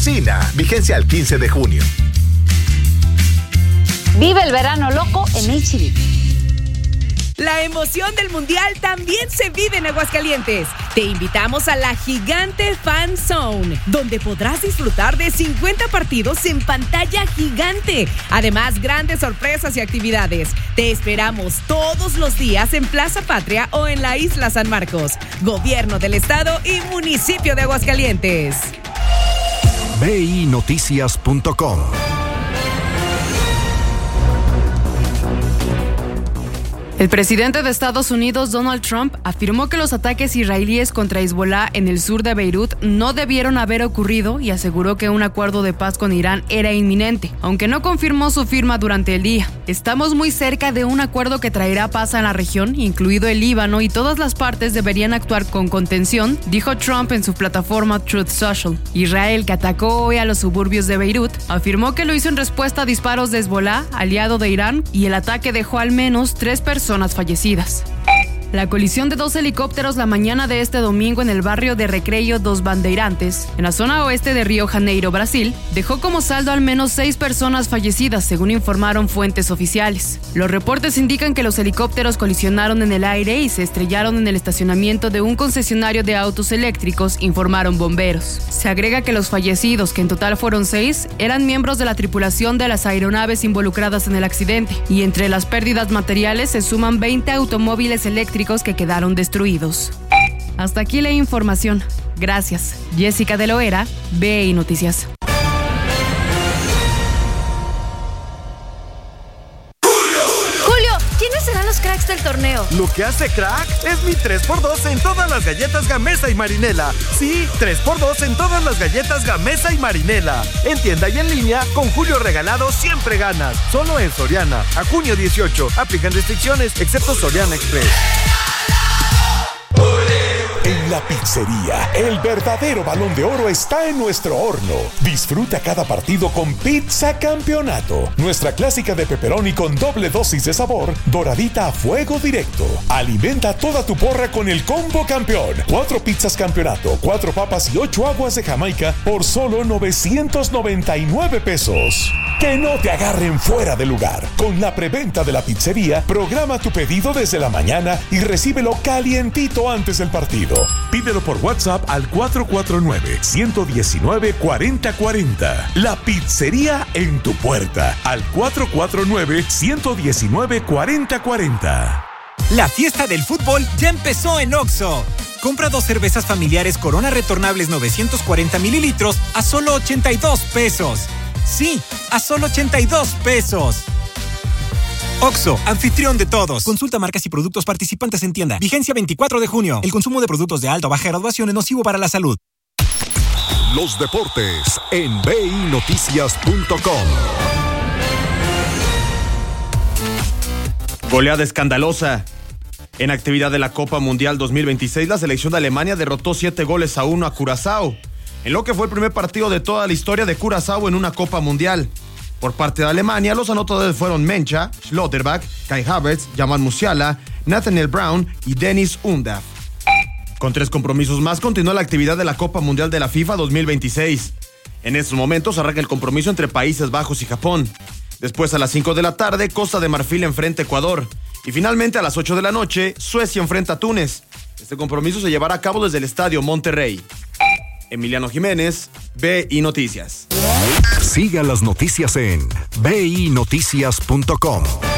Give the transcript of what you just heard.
Cocina, vigencia al 15 de junio. Vive el verano loco en H-E-B. La emoción del Mundial también se vive en Aguascalientes. Te invitamos a la Gigante Fan Zone, donde podrás disfrutar de 50 partidos en pantalla gigante. Además, grandes sorpresas y actividades. Te esperamos todos los días en Plaza Patria o en la Isla San Marcos. Gobierno del Estado y Municipio de Aguascalientes. BINoticias.com. El presidente de Estados Unidos, Donald Trump, afirmó que los ataques israelíes contra Hezbollah en el sur de Beirut no debieron haber ocurrido y aseguró que un acuerdo de paz con Irán era inminente, aunque no confirmó su firma durante el día. Estamos muy cerca de un acuerdo que traerá paz a la región, incluido el Líbano, y todas las partes deberían actuar con contención, dijo Trump en su plataforma Truth Social. Israel, que atacó hoy a los suburbios de Beirut, afirmó que lo hizo en respuesta a disparos de Hezbollah, aliado de Irán, y el ataque dejó al menos 3 personas fallecidas. La colisión de 2 helicópteros la mañana de este domingo en el barrio de Recreio dos Bandeirantes, en la zona oeste de Río Janeiro, Brasil, dejó como saldo al menos 6 personas fallecidas, según informaron fuentes oficiales. Los reportes indican que los helicópteros colisionaron en el aire y se estrellaron en el estacionamiento de un concesionario de autos eléctricos, informaron bomberos. Se agrega que los fallecidos, que en total fueron 6, eran miembros de la tripulación de las aeronaves involucradas en el accidente, y entre las pérdidas materiales se suman 20 automóviles eléctricos que quedaron destruidos. Hasta aquí la información. Gracias. Jessica de Loera, BI Noticias. Julio, ¿quiénes serán los cracks del torneo? Lo que hace crack es mi 3x2 en todas las galletas Gamesa y Marinela. Sí, 3x2 en todas las galletas Gamesa y Marinela. En tienda y en línea, con Julio Regalado siempre ganas. Solo en Soriana. A junio 18. Aplican restricciones, excepto Soriana Express. En la pizzería, el verdadero Balón de Oro está en nuestro horno. Disfruta cada partido con Pizza Campeonato, nuestra clásica de pepperoni con doble dosis de sabor, doradita a fuego directo. Alimenta toda tu porra con el Combo Campeón. 4 pizzas Campeonato, 4 papas y 8 aguas de Jamaica por solo 999 pesos. Que no te agarren fuera de lugar. Con la preventa de la pizzería, programa tu pedido desde la mañana y recíbelo calientito antes del partido. Pídelo por WhatsApp al 449-119-4040. La pizzería en tu puerta al 449-119-4040. La fiesta del fútbol ya empezó en Oxxo. Compra 2 cervezas familiares Corona retornables 940 mililitros a solo 82 pesos. Sí, a solo 82 pesos. Oxxo, anfitrión de todos. Consulta marcas y productos participantes en tienda. Vigencia 24 de junio. El consumo de productos de alta o baja graduación es nocivo para la salud. Los deportes en BINoticias.com. Goleada escandalosa. En actividad de la Copa Mundial 2026, la selección de Alemania derrotó 7-1 a Curazao, en lo que fue el primer partido de toda la historia de Curazao en una Copa Mundial. Por parte de Alemania, los anotadores fueron Mencha, Schlotterbeck, Kai Havertz, Jamal Musiala, Nathaniel Brown y Dennis Undav. Con 3 compromisos más, continúa la actividad de la Copa Mundial de la FIFA 2026. En estos momentos arranca el compromiso entre Países Bajos y Japón. Después, a las 5 de la tarde, Costa de Marfil enfrenta a Ecuador. Y finalmente, a las 8 de la noche, Suecia enfrenta a Túnez. Este compromiso se llevará a cabo desde el Estadio Monterrey. Emiliano Jiménez, BI Noticias. Siga las noticias en BINoticias.com.